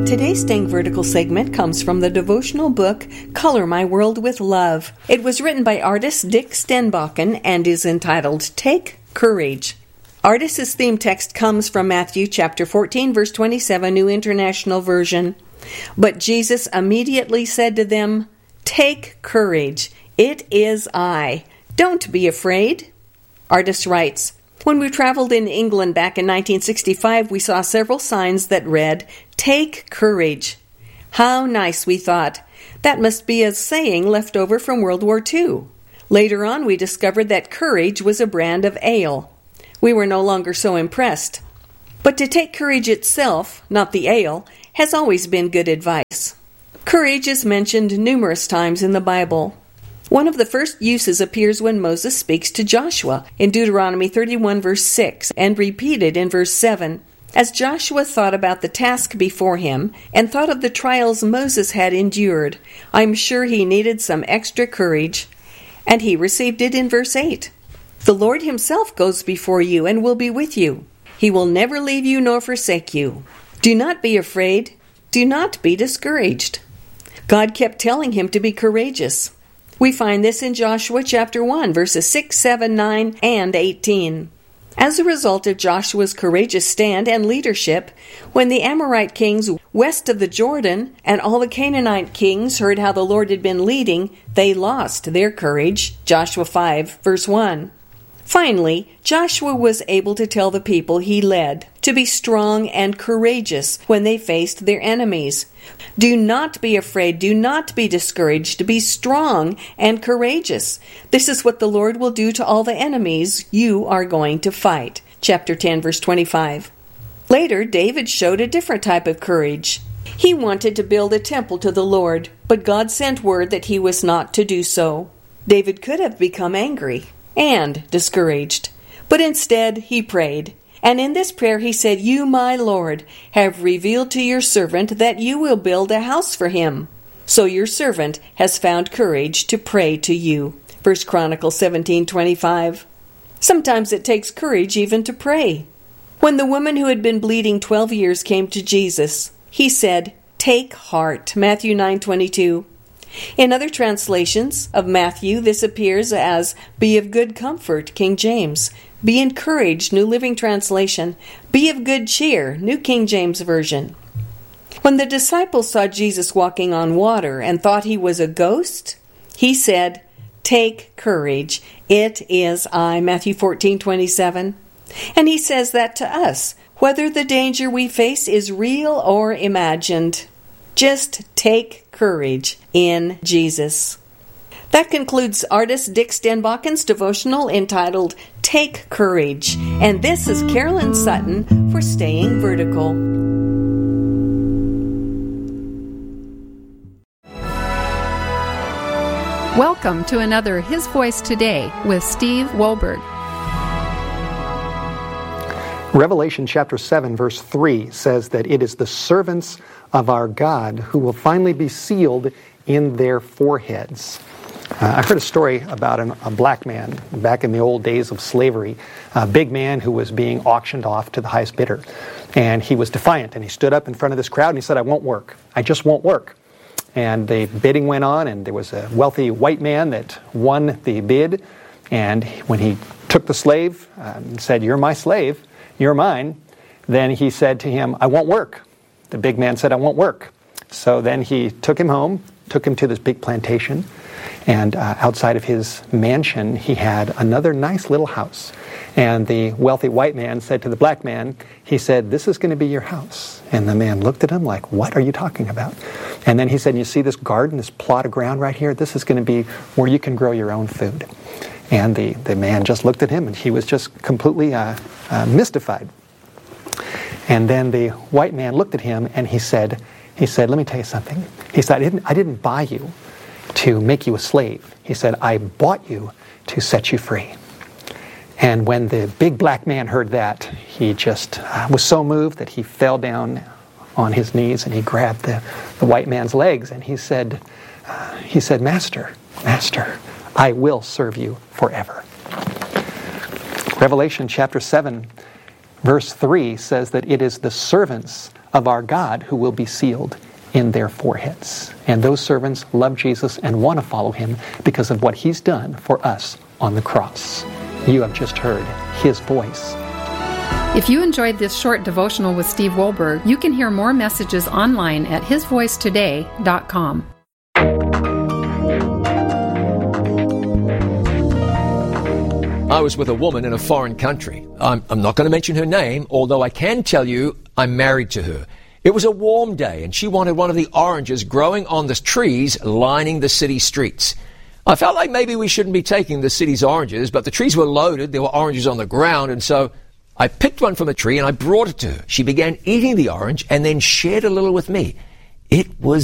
Today's Staying Vertical segment comes from the devotional book, Color My World with Love. It was written by artist Dick Stenbakken and is entitled, Take Courage. Artist's theme text comes from Matthew chapter 14, verse 27, New International Version. But Jesus immediately said to them, Take courage. It is I. Don't be afraid. Artist writes, when we traveled in England back in 1965, we saw several signs that read, Take courage. How nice, we thought. That must be a saying left over from World War II. Later on, we discovered that courage was a brand of ale. We were no longer so impressed. But to take courage itself, not the ale, has always been good advice. Courage is mentioned numerous times in the Bible. One of the first uses appears when Moses speaks to Joshua in Deuteronomy 31 verse 6 and repeated in verse 7. As Joshua thought about the task before him and thought of the trials Moses had endured, I'm sure he needed some extra courage, and he received it in verse 8. The Lord himself goes before you and will be with you. He will never leave you nor forsake you. Do not be afraid. Do not be discouraged. God kept telling him to be courageous. We find this in Joshua chapter 1, verses 6, 7, 9, and 18. As a result of Joshua's courageous stand and leadership, when the Amorite kings west of the Jordan and all the Canaanite kings heard how the Lord had been leading, they lost their courage. Joshua 5, verse 1. Finally, Joshua was able to tell the people he led to be strong and courageous when they faced their enemies. Do not be afraid. Do not be discouraged. Be strong and courageous. This is what the Lord will do to all the enemies you are going to fight. Chapter 10, verse 25. Later, David showed a different type of courage. He wanted to build a temple to the Lord, but God sent word that he was not to do so. David could have become angry and discouraged, but instead he prayed. And in this prayer he said, You, my Lord, have revealed to your servant that you will build a house for him. So your servant has found courage to pray to you. 1 Chronicles 17:25. Sometimes it takes courage even to pray. When the woman who had been bleeding 12 years came to Jesus, he said, Take heart. Matthew 9:22. In other translations of Matthew, this appears as Be of good comfort, King James. Be encouraged, New Living Translation. Be of good cheer, New King James Version. When the disciples saw Jesus walking on water and thought he was a ghost, he said, Take courage, it is I, Matthew 14:27. And he says that to us, whether the danger we face is real or imagined. Just take courage in Jesus. That concludes artist Dick Stenbakken's devotional entitled Take Courage. And this is Carolyn Sutton for Staying Vertical. Welcome to another His Voice Today with Steve Wohlberg. Revelation chapter 7 verse 3 says that it is the servants of our God who will finally be sealed in their foreheads. I heard a story about a black man back in the old days of slavery, a big man who was being auctioned off to the highest bidder. And he was defiant, and he stood up in front of this crowd and he said, I won't work. I just won't work. And the bidding went on, and there was a wealthy white man that won the bid. And when he took the slave and said, You're my slave, you're mine, then he said to him, I won't work. The big man said, I won't work. So then he took him home, took him to this big plantation, and outside of his mansion, he had another nice little house. And the wealthy white man said to the black man, he said, This is going to be your house. And the man looked at him like, What are you talking about? And then he said, You see this garden, this plot of ground right here? This is going to be where you can grow your own food. And the man just looked at him, and he was just completely mystified. And then the white man looked at him, and he said, Let me tell you something. He said, I didn't buy you to make you a slave. He said, I bought you to set you free. And when the big black man heard that, he just was so moved that he fell down on his knees, and he grabbed the white man's legs, and he said, Master, I will serve you forever. Revelation chapter 7 Verse 3 says that it is the servants of our God who will be sealed in their foreheads. And those servants love Jesus and want to follow him because of what he's done for us on the cross. You have just heard his voice. If you enjoyed this short devotional with Steve Wohlberg, you can hear more messages online at hisvoicetoday.com. I was with a woman in a foreign country. I'm not going to mention her name, although I can tell you I'm married to her. It was a warm day, and she wanted one of the oranges growing on the trees lining the city streets. I felt like maybe we shouldn't be taking the city's oranges, but the trees were loaded, there were oranges on the ground, and so I picked one from a tree and I brought it to her. She began eating the orange and then shared a little with me. It was